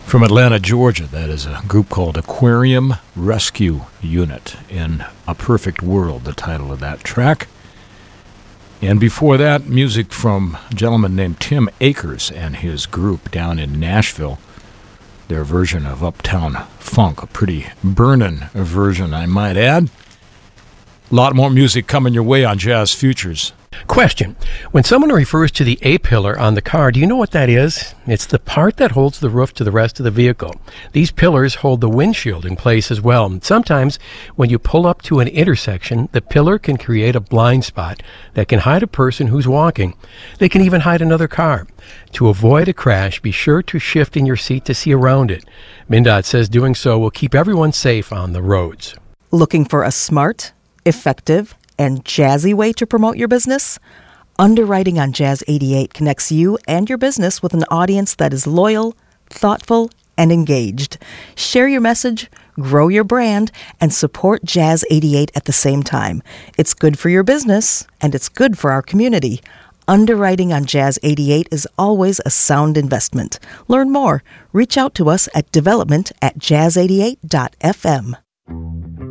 From Atlanta, Georgia, that is a group called Aquarium Rescue Unit. In A Perfect World, the title of that track. And before that, music from a gentleman named Tim Akers and his group down in Nashville. Their version of Uptown Funk, a pretty burnin' version, I might add. A lot more music coming your way on Jazz Futures. Question. When someone refers to the A-pillar on the car, do you know what that is? It's the part that holds the roof to the rest of the vehicle. These pillars hold the windshield in place as well. And sometimes when you pull up to an intersection, the pillar can create a blind spot that can hide a person who's walking. They can even hide another car. To avoid a crash, be sure to shift in your seat to see around it. MnDOT says doing so will keep everyone safe on the roads. Looking for a smart, effective, and jazzy way to promote your business? Underwriting on Jazz 88 connects you and your business with an audience that is loyal, thoughtful, and engaged. Share your message, grow your brand, and support Jazz 88 at the same time. It's good for your business, and it's good for our community. Underwriting on Jazz 88 is always a sound investment. Learn more. Reach out to us at development@jazz88.fm.